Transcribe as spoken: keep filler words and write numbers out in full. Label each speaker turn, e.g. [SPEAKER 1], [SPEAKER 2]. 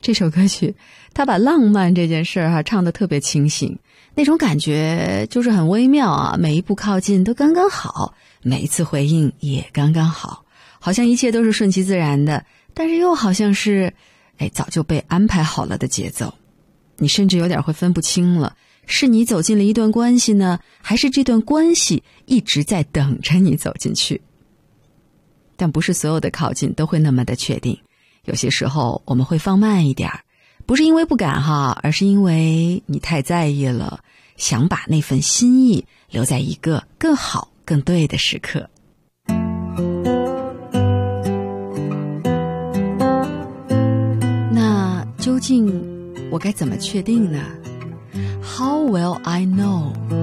[SPEAKER 1] 这首歌曲他把浪漫这件事儿、啊、唱得特别清醒，那种感觉就是很微妙啊，每一步靠近都刚刚好，每一次回应也刚刚好，好像一切都是顺其自然的，但是又好像是哎早就被安排好了的节奏。你甚至有点会分不清了，是你走进了一段关系呢，还是这段关系一直在等着你走进去。但不是所有的靠近都会那么的确定，有些时候我们会放慢一点，不是因为不敢哈，而是因为你太在意了，想把那份心意留在一个更好更对的时刻。那究竟我该怎么确定呢？ How will I know